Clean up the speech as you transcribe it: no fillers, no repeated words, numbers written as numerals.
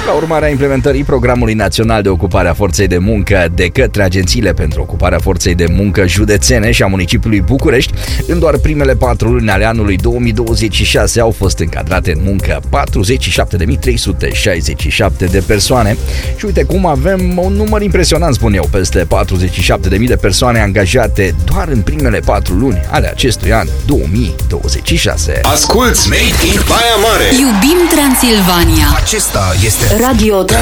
Ca urmare a implementării Programului Național de Ocupare a Forței de Muncă de către Agențiile pentru Ocuparea Forței de Muncă județene și a municipiului București, în doar primele 4 luni ale anului 2026 au fost încadrate în muncă 47.367 de persoane. Și uite cum avem un număr impresionant, spun eu, peste 47.000 de persoane angajate doar în primele 4 luni ale acestui an 2026. Asculți Made in Baia Mare. Iubim Transilvania. Acesta este Radio